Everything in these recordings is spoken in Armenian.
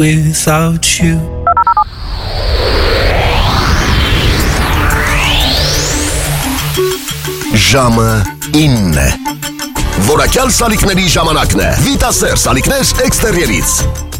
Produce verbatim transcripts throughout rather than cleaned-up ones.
without you. Ժամը ինը Որակյալ սալիկների ժամանակն է Վիտասեր սալիկներ էքստերիերից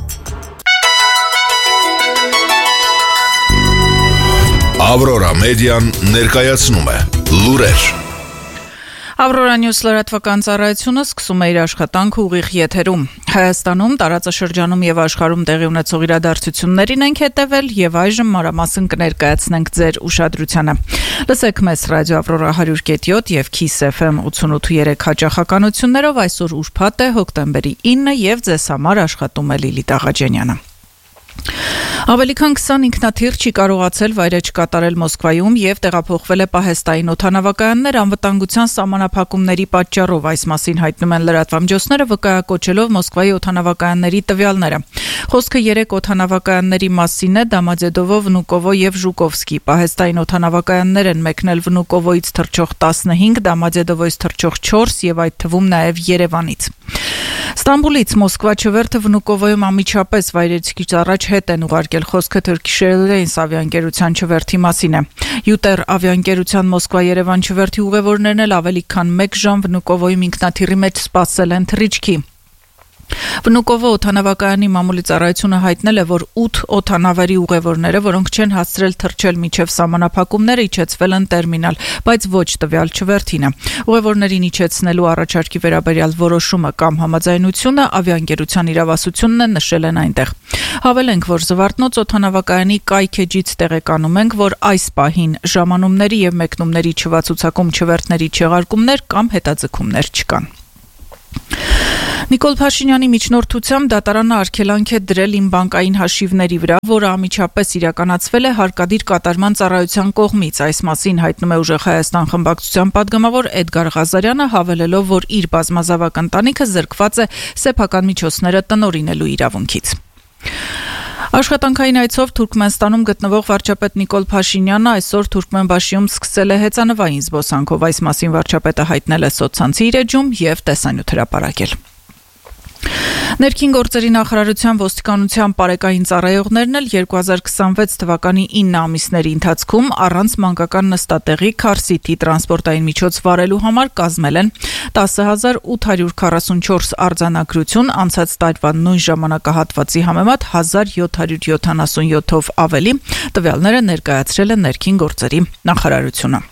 Ավրորա մեդիան ներկայացնում է լուրեր Ավրորա Նյուս լրատվական ծառայությունը սկսում է իր աշխատանքը ուղիղ եթերում։ Հայաստանում, տարածաշրջանում եւ աշխարհում տեղի ունեցող իրադարձություններին ենք հետևել եւ այժմ մանրամասն կներկայացնենք ձեր ուշադրությանը։ Լսեք մեզ ռադիո Ավրորա one hundred point seven եւ Kiss F M eighty-eight point three հաճախականություններով այսօր ուրբաթ է հոկտեմբերի ninth եւ ձեզ համար աշխատում է Լիլիթ Աղաջանյանը։ Ավելի քան twenty ինքնաթիռ չի կարողացել վայրէջք կատարել Մոսկվայում եւ տեղափոխվել է պահեստային օդանավակայաններ անվտանգության սահմանափակումների պատճառով, այս մասին հայտնում են լրատվամիջոցները վկայակոչելով Մոսկվայի օդանավակայանների տվյալները։ Խոսքը երեք օդանավակայանների մասին է՝ Դամադեդովո, Վնուկովո եւ Ժուկովսկի։ Պահեստային օդանավակայաններ են մեկնել Վնուկովոից թռչող fifteen, Դամադեդովոից թռչող four եւ այդ թվում նաեւ Երևանից։ Ստամբուլից Մոսկվա չվերթը Վնուկովոյում անմիջապես վայրեջքից առաջ հետ են ուղարկել, խոսքը Turkish Airlines ավիաընկերության չվերթի մասին է։ Յուտեր ավիաընկերության Մոսկվա-Երևան չվերթի ուղևորներն էլ ավելի քան one ժամ Վնուկովոյում ինքնաթիռի մեջ սպասել են թռիչքի։ Վնուկովո օդանավակայանի մամուլի ծառայությունը հայտնել է, որ eight օդանավերի ուղևորները, որոնք չեն հասցրել թռչել մինչև սահմանափակումները, իջեցվել են տերմինալ, բայց ոչ տվյալ չվերթինը։ Ուղևորներին իջեցնելու առաջարկի վերաբերյալ որոշումը կամ համաձայնությունը ավիաընկերության իրավասությունն է, նշել են այնտեղ։ Հավելենք, որ Զվարթնոց օդանավակայանի կայքեջից տեղեկանում ենք, որ այս պահին ժամանումների եւ մեկնումների չվացուցակում չվերթների չեղարկումներ կամ հետաձգումներ չկան։ Նիկոլ Փաշինյանի միջնորդությամբ դատարանը արգելանք է դրել իմ բանկային հաշիվների վրա, որը անմիջապես իրականացվել է հարկադիր կատարման ծառայության կողմից։ Այս մասին հայտնում է Ուժեղ Հայաստան խմբակցության պատգամավոր Էդգար Ղազարյանը, հավելելով, որ իր բազմազավակ ընտանիքը զրկված է սեփական միջոցները տնօրինելու իրավունքից։ Աշխատանքային այցով Թուրքմենստանում գտնվող վարչապետ Նիկոլ Փաշինյանը այսօր Թուրքմենբաշիում սկսել է հեծանվային զբոսանքով, այս մասին վարչապետը հայտնել է սոցցանցի իր էջում եւ տեսանյութ հրապարակել։ Ներքին գործերի նախարարության ոստիկանության պարեկային ծառայողներն էլ twenty twenty-six թվականի nine ամիսների ընթացքում առանց մանկական նստատեղի քարսիթի տրանսպորտային միջոց վարելու համար կազմել են ten thousand eight hundred forty-four արձանագրություն, անցած տարվա նույն ժամանակահատվածի համեմատ one thousand seven hundred seventy-seven-ով ավելի, տվյալները ներկայացրել է ներքին գործերի նախարարությունը։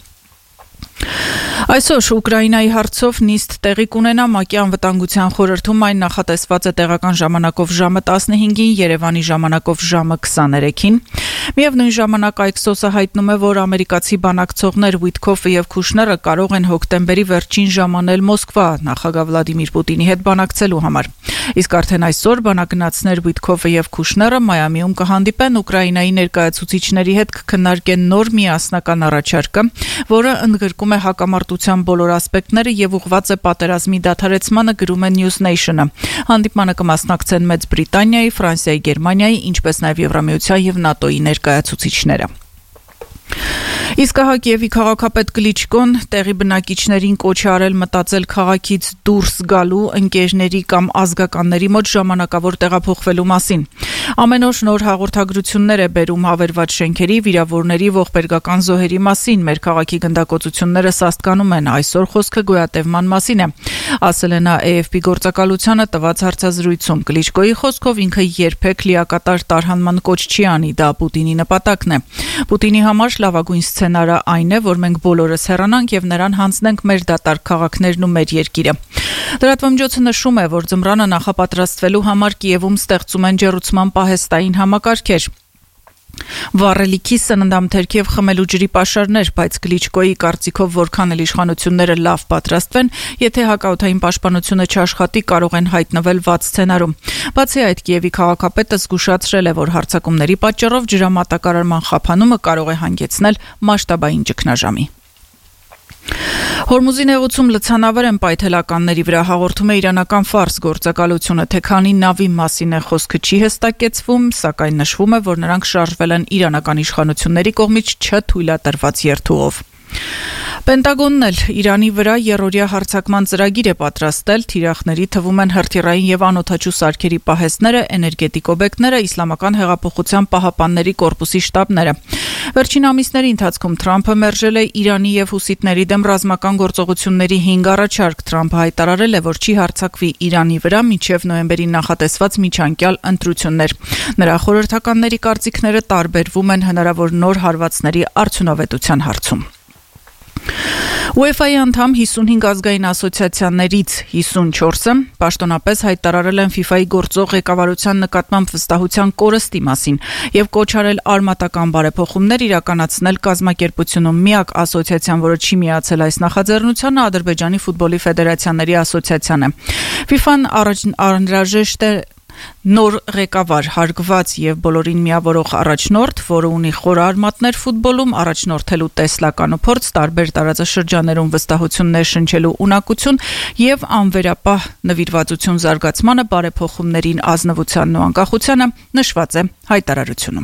Այսօր Ուկրաինայի հարցով նիստ տեղի կունենա ՄԱԿ-ի անվտանգության խորհրդում, այն նախատեսված է տեղական ժամանակով ժամը fifteen-ին, Երևանի ժամանակով ժամը twenty-three-ին։ Միևնույն ժամանակ Axios-ը հայտնում է, որ ամերիկացի բանակցողներ Ուիտքոֆը եւ Քուշները կարող են հոկտեմբերի վերջին ժամանել Մոսկվա նախագահ Վլադիմիր Պուտինի հետ բանակցելու համար։ Իսկ արդեն այսօր բանագնացներ Ուիտքոֆը եւ Քուշները Մայամիում կհանդիպեն Ուկրաինայի ներկայացուցիչների հետ կքննարկեն նոր միասնական առաջարկը, որը ընդգրկում է հակամարտության բոլոր ասպեկտները եւ ուղղված է պատերազմի դադարեցմանը, գրում է News Nation-ը։ Հանդիպմանը կմասնակցեն Մեծ Բրիտանիայի, Ֆրանսիայի, Գերմանիայի, ինչպես նաեւ Եվրամիության եւ ՆԱՏՕ-ի ներկայացուցիչները։ Իսկ ահա Կիևի քաղաքապետ Կլիչկոն տեղի բնակիչներին կոչ է արել մտածել քաղաքից դուրս գալու, ընկերների կամ ազգականների մոտ ժամանակավոր տեղափոխվելու մասին։ Ամեն օր նոր հաղորդագրություններ է բերում հավերված շենքերի, վիրավորների, ողբերգական զոհերի մասին։ Մեր քաղաքի գնդակոծությունները սաստկանում են, այսօր խոսքը գոյատևման մասին է, ասել է նա A F P գործակալությանը տված հարցազրույցում։ Կլիչկոյի խոսքով ինքը երբեք լիակատար տարհանման կոչ չի անի, դա Պուտինի նպատակն է։ Պուտինի համար լավագույն սցենարը այն է, որ մենք բոլորս հեռանանք եւ նրան հանձնենք մեր դատարկ քաղաքներն ու մեր երկիրը։ Լրատվամիջոցը նշում է, որ ձմռանը նախապատրաստվելու համար Կիևում ստեղծում են ջեռուցման պահեստային համակարգեր։ Վառելիքի, սննդամթերքի եւ խմելու ջրի պաշարներ, բայց Կլիչկոյի կարծիքով որքան էլ իշխանությունները լավ պատրաստվեն, եթե հակաօդային պաշտպանությունը չաշխատի, կարող են հայտնվել վատ սցենարում։ Բացի այդ, Կիևի քաղաքապետը զգուշացրել է, որ հարձակումների պատճառով ջրամատակարարման խափանումը կարող է հանգեցնել մասշտաբային ճգնաժամի։ Հորմուզի նեղուցում լցանավեր են պայթելականների վրա, հաղորդում է իրանական Ֆարս գործակալությունը, թե քանի նավի մասին է խոսքը չի հստակեցվում, սակայն նշվում է, որ նրանք շարժվել են իրանական իշխանությունների կողմից չթույլատրված երթուղով։ Պենտագոնն էլ Իրանի վրա երրորդյա հարձակման ծրագիր է պատրաստել, թիրախների թվում են հրթիռային եւ անօդաչու սարքերի պահեստները, էներգետիկ օբյեկտները, Իսլամական հեղափոխության պահապանների կորպուսի շտաբները։ Վերջին ամիսների ընթացքում Թրամփը մերժել է Իրանի եւ հուսիտների դեմ ռազմական գործողությունների հինգ առաջարկ։ Թրամփը հայտարարել է, որ չի հարձակվի Իրանի վրա մինչեւ նոյեմբերին նախատեսված միջանկյալ ընտրություններ։ Նրա խորհրդականների կարծիքները տարբերվում են հնարավոր նոր հարվածների արդյունավետության հարցում։ UEFA-ի անդամ հիսունհինգ ազգային ասոցիացիաներից հիսունչորսը պաշտոնապես հայտարարել են FIFA-ի գործող ղեկավարության նկատմամբ վստահության կորստի մասին եւ կոչ արել արմատական բարեփոխումներ իրականացնել կազմակերպությունում։ Միակ ասոցիացիան, որը չի միացել այս նախաձեռնությանը, Ադրբեջանի ֆուտբոլի ֆեդերացիաների ասոցիացիան է։ FIFA-ն անհրաժեշտ է նոր ղեկավար, հարգված եւ բոլորին միավորող առաջնորդ, որը ունի խոր արմատներ ֆուտբոլում, առաջնորդելու տեսլական փորձ, տարբեր տարածաշրջաներում վստահություններ շնչելու ունակություն եւ անվերապահ նվիրվածություն զարգացմանը, բարեփոխումներին, ազնվությանն ու անկախությանը նշված է հայտարարությունում։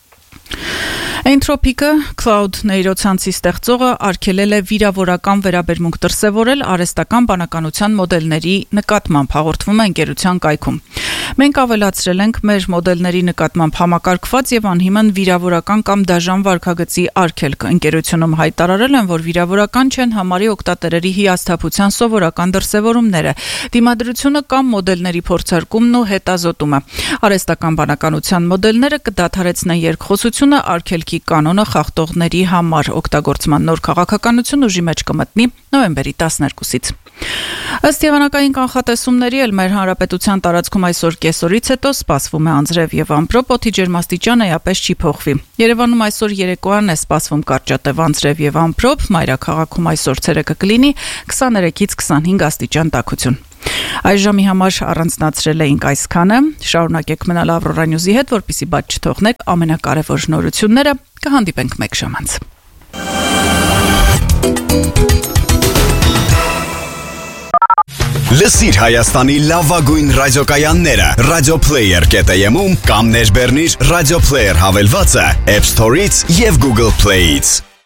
Էնտրոպիկը Cloud նեյրոցանցի ստեղծողը արգելել է վիրավորական վերաբերմունք դրսևորել արհեստական բանականության մոդելների նկատմամբ, հաղորդվում է ընկերության կայքում։ Մենք ավելացրել ենք մեր մոդելների նկատմամբ համակարգված եւ անհիմն վիրավորական կամ դաժան վարքագծի արգելք։ Ընկերությունում հայտարարել են, որ վիրավորական չեն համարի օգտատերերի հիասթափության սովորական դրսևորումները, դիմադրությունը կամ մոդելների փորձարկումն ու հետազոտումը։ Արհեստական բանականության մոդելները կդադարեցնեն երկխոսությունը արգելքի կանոնը խախտողների համար։ Օգտագործման նոր քաղաքականություն ուժի մեջ կմտնի նոյեմբերի տասներկուսից։ Ըստ եղանակային կանխատեսումների էլ մեր հանրապետության տարածքում այսօր կեսօրից հետո սպասվում է անձրև եւ ամպրոպ, օդի ջերմաստիճանը էապես չի փոխվի։ Երևանում այսօր երեկոյան է սպասվում կարճատև անձրև եւ ամպրոպ, մայրաքաղաքում այսօր ցերեկը կլինի քսաներեքից քսանհինգ աստիճան տաքություն։ Այս ժամի համար առանձնացրել էինք այսքանը։ Շարունակեք մնալ Ավրորա Նյուզի հետ, որպեսզի բաց չթողնեք ամենակարևոր նորությունները։ Կհանդիպենք մեկ ժամ անց։ Լսիր Հայաստանի լավագույն ռադիոկայանները Radioplayer կետ եմ-ում կամ ներբեռնիր Radioplayer հավելվածը App Store-ից եւ Google Play-ից։